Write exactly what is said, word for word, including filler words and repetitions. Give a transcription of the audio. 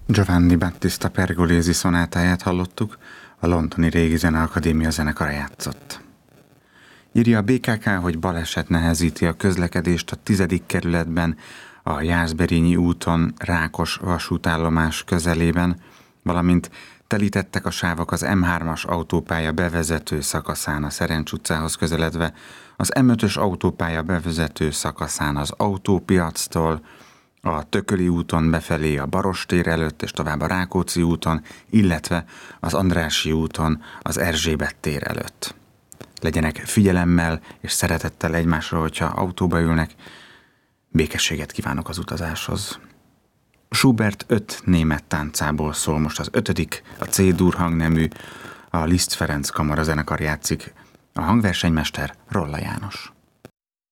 Giovanni Battista Pergolesi szonátáját hallottuk, a Londoni Régi Zeneakadémia zenekara játszott. Írja a bé ká ká, hogy baleset nehezíti a közlekedést a tizedik kerületben, a Jászberényi úton Rákos vasútállomás közelében, valamint telítettek a sávok az em hármas autópálya bevezető szakaszán a Szerencs utcához közeledve, az em ötös autópálya bevezető szakaszán az Autópiactól, a Tököli úton befelé a Barostér előtt és tovább a Rákóczi úton, illetve az Andrássy úton az Erzsébet tér előtt. Legyenek figyelemmel és szeretettel egymásra, hogyha autóba ülnek. Békességet kívánok az utazáshoz. Schubert öt német táncából szól most az ötödik, a C-dur hangnemű, a Liszt Ferenc kamarazenekar játszik, a hangversenymester Rolla János.